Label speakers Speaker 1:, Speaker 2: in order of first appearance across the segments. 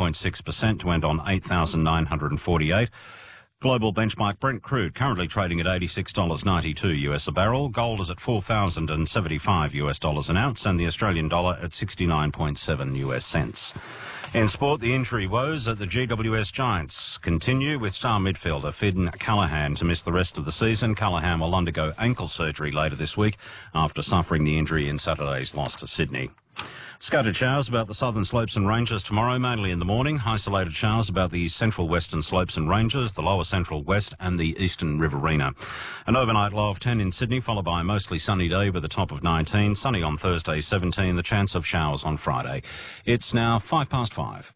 Speaker 1: 0.6% to end on 8,948. Global benchmark Brent crude currently trading at $86.92 US a barrel. Gold is at $4,075 US dollars an ounce, and the Australian dollar at 69.7 US cents. In sport, the injury woes at the GWS Giants continue, with star midfielder Finn Callaghan to miss the rest of the season. Callaghan will undergo ankle surgery later this week after suffering the injury in Saturday's loss to Sydney. Scattered showers about the southern slopes and ranges tomorrow, mainly in the morning. Isolated showers about the central western slopes and ranges, the lower central west and the eastern riverina. An overnight low of 10 in Sydney, followed by a mostly sunny day with a top of 19. Sunny on Thursday, 17. The chance of showers on Friday. It's now 5:05.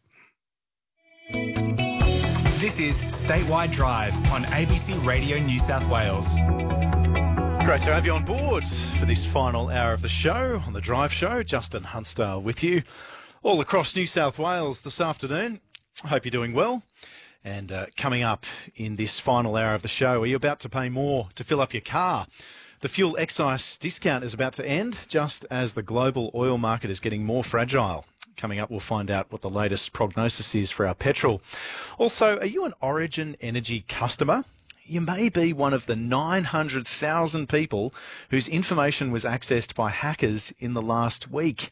Speaker 2: This is Statewide Drive on ABC Radio New South Wales.
Speaker 3: Great to have you on board for this final hour of the show, on the Drive Show. Justin Huntsdale with you all across New South Wales this afternoon. I hope you're doing well. And coming up in this final hour of the show, are you about to pay more to fill up your car? The fuel excise discount is about to end, just as the global oil market is getting more fragile. Coming up, we'll find out what the latest prognosis is for our petrol. Also, are you an Origin Energy customer? You may be one of the 900,000 people whose information was accessed by hackers in the last week.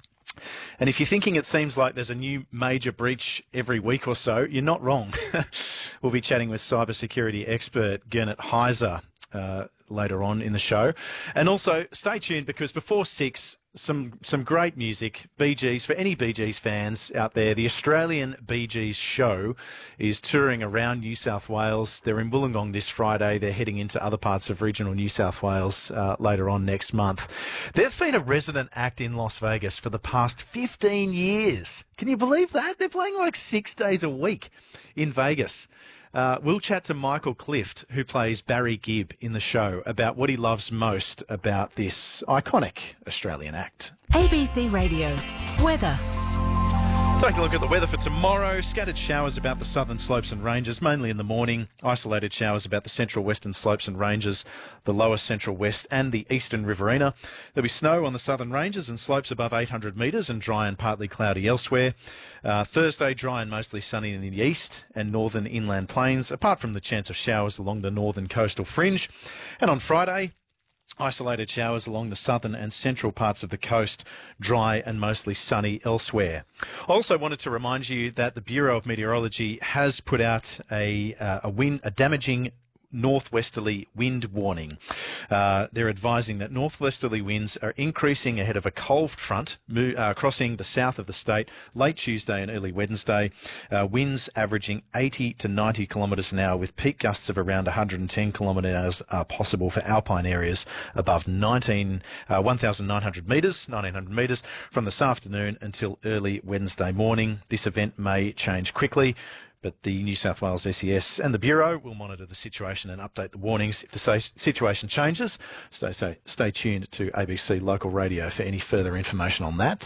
Speaker 3: And if you're thinking it seems like there's a new major breach every week or so, you're not wrong. We'll be chatting with cybersecurity expert Gernot Heiser later on in the show. And also, stay tuned, because before 6, some great music. Bee Gees, for any Bee Gees fans out there, the Australian Bee Gees show is touring around New South Wales. They're in Wollongong this Friday. They're heading into other parts of regional New South Wales later on next month. They've been a resident act in Las Vegas for the past 15 years. Can you believe that? They're playing like 6 days a week in Vegas. We'll chat to Michael Clift, who plays Barry Gibb in the show, about what he loves most about this iconic Australian act.
Speaker 4: ABC Radio. Weather.
Speaker 3: Take a look at the weather for tomorrow. Scattered showers about the southern slopes and ranges, mainly in the morning. Isolated showers about the central western slopes and ranges, the lower central west and the eastern riverina. There'll be snow on the southern ranges and slopes above 800 metres, and dry and partly cloudy elsewhere. Thursday, dry and mostly sunny in the east and northern inland plains, apart from the chance of showers along the northern coastal fringe. And on Friday, isolated showers along the southern and central parts of the coast, dry and mostly sunny elsewhere. I also wanted to remind you that the Bureau of Meteorology has put out a damaging northwesterly wind warning. They're advising that northwesterly winds are increasing ahead of a cold front crossing the south of the state late Tuesday and early Wednesday. Winds averaging 80 to 90 kilometres an hour, with peak gusts of around 110 kilometres are possible for alpine areas above 1,900 metres from this afternoon until early Wednesday morning. This event may change quickly, but the New South Wales SES and the Bureau will monitor the situation and update the warnings if the situation changes. Stay tuned to ABC Local Radio for any further information on that.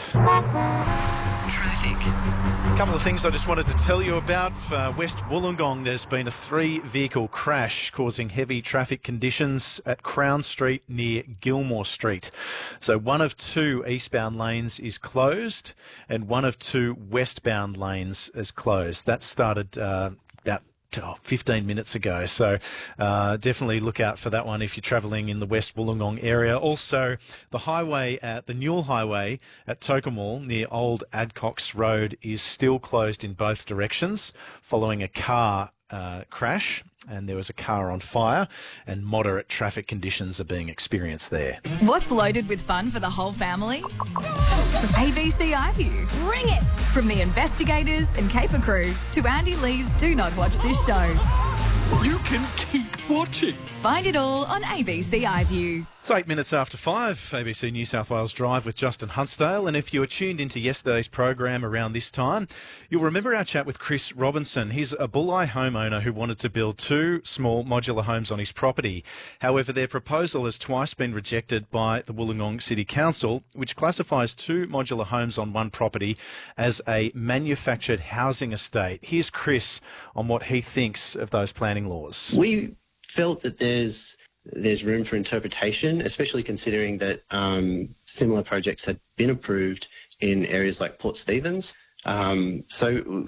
Speaker 3: Traffic. A couple of things I just wanted to tell you about. West Wollongong, there's been a 3-vehicle crash causing heavy traffic conditions at Crown Street near Gilmore Street. So one of 2 eastbound lanes is closed and one of 2 westbound lanes is closed. That started about 15 minutes ago. So definitely look out for that one if you're travelling in the West Wollongong area. Also, the Newell Highway at Tocumwal near Old Adcox Road is still closed in both directions following a car crash, and there was a car on fire, and moderate traffic conditions are being experienced there.
Speaker 4: What's loaded with fun for the whole family? ABC iView. Bring it! From the investigators and caper crew to Andy Lee's Do Not Watch This Show.
Speaker 3: You can keep watching.
Speaker 4: Find it all on ABC iView.
Speaker 3: It's 8 minutes after 5, ABC New South Wales Drive with Justin Huntsdale. And if you were tuned into yesterday's program around this time, you'll remember our chat with Chris Robinson. He's a Bulli homeowner who wanted to build 2 small modular homes on his property. However, their proposal has twice been rejected by the Wollongong City Council, which classifies 2 modular homes on one property as a manufactured housing estate. Here's Chris on what he thinks of those planning laws.
Speaker 5: We felt that there's room for interpretation, especially considering that similar projects had been approved in areas like Port Stephens. So